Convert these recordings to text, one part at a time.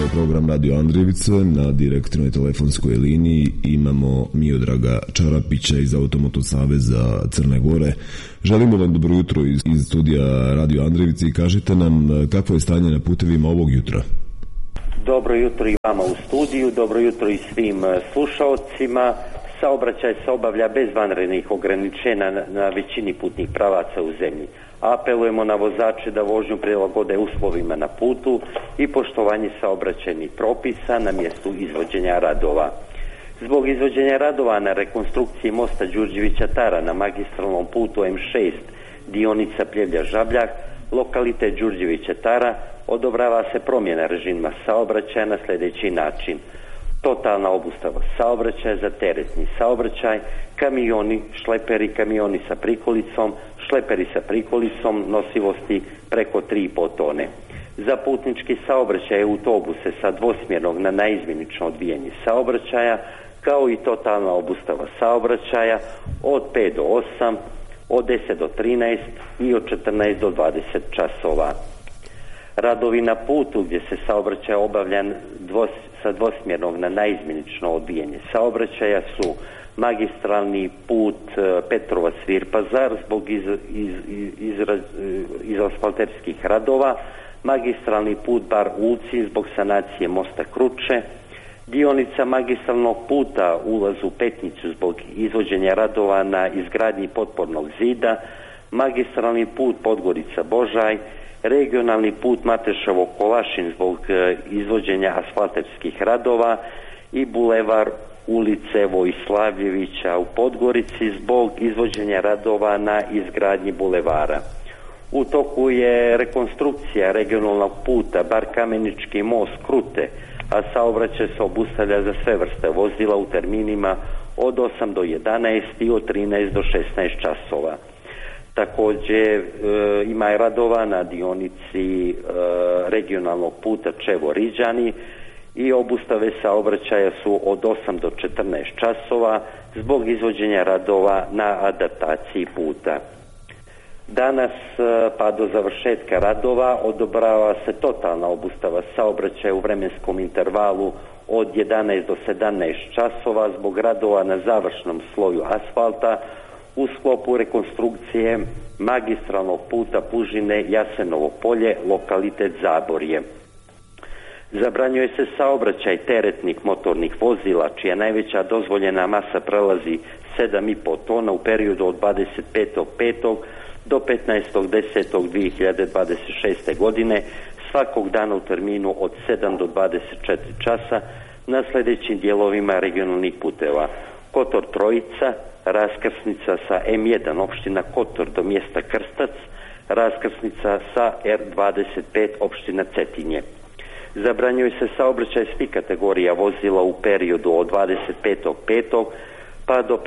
program Radio Andrijevice. Na direktnoj telefonskoj liniji imamo Miodraga Čarapića iz Automoto saveza Crne Gore. Želimo vam dobro jutro iz studija Radio Andrijevice i kažite nam kakvo je stanje na putevima ovog jutra. Dobro jutro i vama u studiju, dobro jutro i svim slušalcima. Saobraćaj se obavlja bez vanrednih ograničenja na većini putnih pravaca u zemlji. Apelujemo na vozače da vožnju prilagode uslovima na putu i poštovanje saobraćajnih propisa na mjestu izvođenja radova. Zbog izvođenja radova na rekonstrukciji mosta Đurđevića Tara na magistralnom putu M6 dionica Pljevlja-Žabljak, lokalitet Đurđevića Tara, odobrava se promjena režima saobraćaja na sljedeći način. Totalna obustava saobraćaja za teretni saobraćaj, kamioni, šleperi, kamioni sa prikolicom, šleperi sa prikolicom nosivosti preko 3,5 tone. Za putnički saobraćaj autobuse sa dvosmjernog na naizmjenično odvijanje saobraćaja, kao i totalna obustava saobraćaja od 5 do 8, od 10 do 13 i od 14 do 20 časova. Radovi na putu gdje se saobraćaj obavlja sa dvosmjernog na naizmjenično odvijanje saobraćaja su magistralni put Petrovac-Virpazar zbog iz asfalterskih radova, magistralni put Bar-Ulci zbog sanacije mosta Kruče, dionica magistralnog puta ulaz u Petnicu zbog izvođenja radova na izgradnji potpornog zida, magistralni put Podgorica-Božaj, regionalni put Mateševo-Kolašin zbog izvođenja asfalterskih radova i bulevar ulice Vojslavljevića u Podgorici zbog izvođenja radova na izgradnji bulevara. U toku je rekonstrukcija regionalnog puta Bar-Kamenički most Krute, a saobraćaj se obustavlja za sve vrste vozila u terminima od 8 do 11 i od 13 do 16 časova. Također ima i radova na dionici regionalnog puta Čevo-Riđani i obustave saobraćaja su od 8 do 14 časova zbog izvođenja radova na adaptaciji puta. Danas pa do završetka radova odobrava se totalna obustava saobraćaja u vremenskom intervalu od 11 do 17 časova zbog radova na završnom sloju asfalta u sklopu rekonstrukcije magistralnog puta Pužine-Jasenovo polje, lokalitet Zaborje. Zabranjuje se saobraćaj teretnih motornih vozila čija najveća dozvoljena masa prelazi 7,5 tona u periodu od 25.5. do 15.10.2026. godine svakog dana u terminu od 7 do 24 časa na sljedećim dijelovima regionalnih puteva: Kotor Trojica, raskrsnica sa M1 opština Kotor do mjesta Krstac, raskrsnica sa R25 opština Cetinje. Zabranjuje se saobraćaj svih kategorija vozila u periodu od 25.5. pa do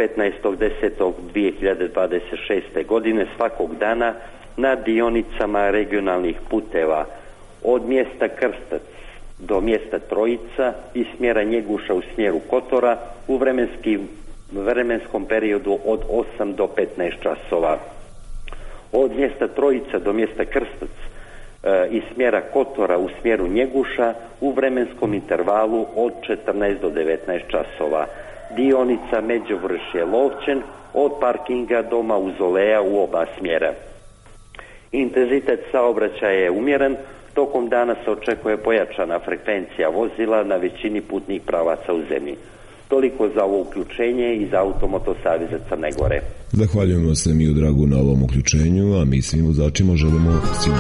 15.10.2026. godine svakog dana na dionicama regionalnih puteva od mjesta Krstac do mjesta Trojica i smjera Njeguša u smjeru Kotora u vremenskom periodu od 8 do 15 časova. Od mjesta Trojica do mjesta Krstac i smjera Kotora u smjeru Njeguša u vremenskom intervalu od 14 do 19 časova. Dionica Međuvršje-Lovćen od parkinga do mauzoleja u oba smjera. Intenzitet saobraćaja je umjeren, tokom dana se očekuje pojačana frekvencija vozila na većini putnih pravaca u zemlji. Toliko za ovo uključenje iz Automoto saveza Crne Gore. Zahvaljujemo se Miodragu na ovom uključenju, a mi svim vozačima želimo